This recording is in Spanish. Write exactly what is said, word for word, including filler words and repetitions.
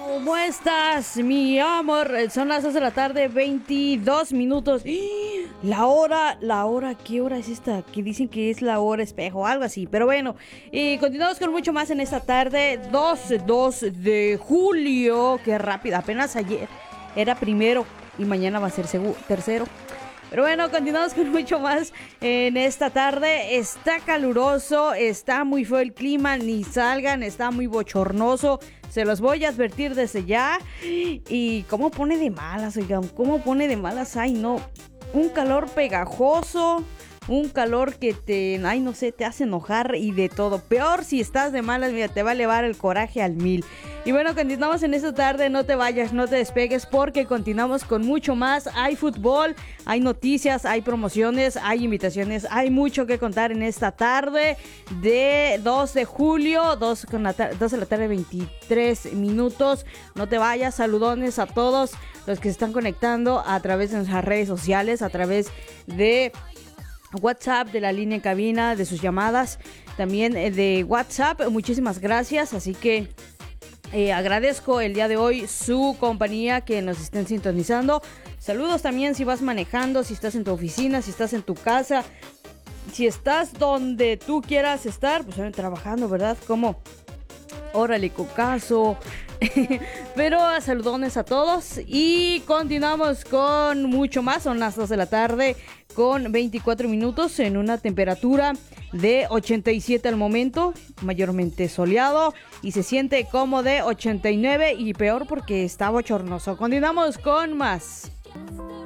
¿Cómo estás, mi amor? Son las dos de la tarde, veintidós minutos. La hora, la hora, ¿qué hora es esta? Que dicen que es la hora espejo, algo así. Pero bueno, y continuamos con mucho más en esta tarde, dos de julio. Qué rápido, apenas ayer era primero y mañana va a ser segu- tercero. Pero bueno, continuamos con mucho más en esta tarde. Está caluroso, está muy feo el clima, ni salgan, está muy bochornoso. Se los voy a advertir desde ya. Y cómo pone de malas, oigan, cómo pone de malas, ay no. Un calor pegajoso, un calor que te, ay no sé, te hace enojar y de todo. Peor si estás de malas, mira, te va a elevar el coraje al mil. Y bueno, continuamos en esta tarde, no te vayas, no te despegues porque continuamos con mucho más. Hay fútbol, hay noticias, hay promociones, hay invitaciones, hay mucho que contar en esta tarde de dos de julio, dos, con la tar- dos de la tarde, veintitrés minutos. No te vayas, saludones a todos los que se están conectando a través de nuestras redes sociales, a través de WhatsApp, de la línea en cabina, de sus llamadas, también eh, de WhatsApp. Muchísimas gracias, así que eh, agradezco el día de hoy su compañía, que nos estén sintonizando. Saludos también si vas manejando, si estás en tu oficina, si estás en tu casa, si estás donde tú quieras estar, pues trabajando, ¿verdad? Como órale, cocazo. Pero saludones a todos y continuamos con mucho más. Son las dos de la tarde con veinticuatro minutos en una temperatura de ochenta y siete al momento, mayormente soleado, y se siente como de ochenta y nueve y peor porque está bochornoso. Continuamos con más.